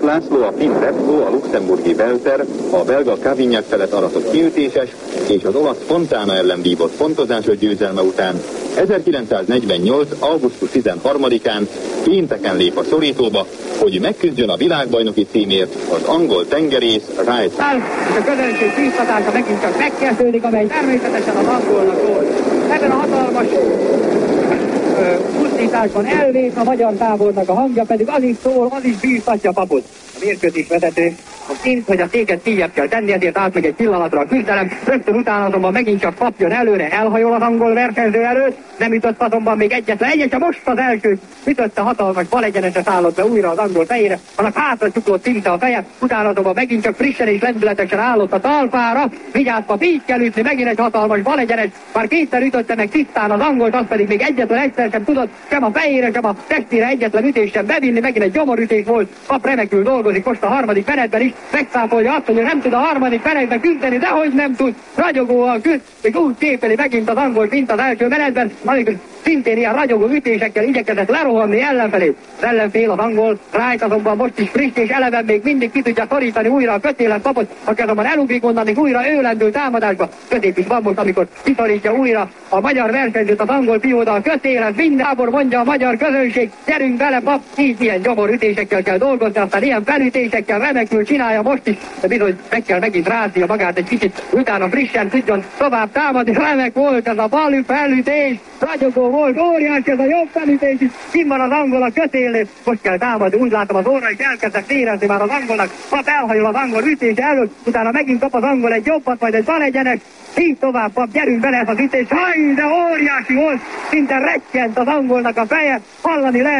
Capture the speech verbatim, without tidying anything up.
László, a finn Repsol, a luxemburgi Welter, a belga Cavignac felett aratott kiütéses, és az olasz Fontana ellen vívott pontozásos győzelme után ezerkilencszáznegyvennyolc. augusztus tizenharmadikán pénteken lép a szorítóba, hogy megküzdjön a világbajnoki címért az angol tengerész Wright. A közönség bíztatása megint csak megkezdődik, amely természetesen az angolnak volt. Ebben a hatalmas pusztításban elvét a magyar tábornak a hangja, pedig az is szól, az is bíztatja papot. A mérkőzés vezető a kint, hogy a széket kijebb kell tenni, ezért állt meg egy pillanatra a küzdelem, rögtön utána azonban megint csak pap jön előre, elhajol az angol versenyző előtt, nem ütött azonban még egyetlen egyet, most az első ütötte hatalmas balegyeneset állott be újra az angol fejére, annak hátra csuklott szinte a feje, utána azonban megint csak frissen és lendületesen állott a talpára, vigyázz pap, így kell ütni, megint egy hatalmas balegyenes, már kétszer ütötte meg tisztán az angolt, az pedig még egyetlen egyszer sem tudott, sem a fejére, sem a testére egyetlen ütést sem bevinni, megint egy gyomorütés volt, pap remekül dolgozik most a harmadik menetben is, megszápolja azt, hogy nem tud a harmadik menetben küzdeni, de hogy nem tud, ragyogóan küzd, és úgy képeli megint az angol, mint az első menetben, amikor szintén ilyen ragyogó ütésekkel igyekezett lerohanni ellenfelé. Az ellenfél az angol, Wright azonban most is friss és eleven még mindig ki tudja szorítani újra a kötélet papot, aki azonban elugrik onnan, és újra ő lendül támadásba. Közép is van most, amikor kiszorítja újra a magyar versenyzőt az angol fióda a kötélet, mindenából mondja a magyar közönség, gyerünk bele pap, így ilyen gyomorütésekkel kell dolgozni, aztán ilyen felütésekkel remekül csinálja most is, de bizony meg kell megint ráznia magát egy kicsit, utána frissen tudjon tovább támadni, remek volt ez a balű felütés, ragyogó volt, óriási ez a jobb felütés is, kim van az angol a kötélnél, most kell támadni, úgy látom az óra is elkezdtek érezni már az angolnak, pap elhajol az angol ütés előtt, utána megint kap az angol egy jobbat, majd egy balegyenes, így tovább pap, gyerünk bele ez az ütés, haj, de óriási volt, szinte rettyent az angolnak a feje, hallani lehet.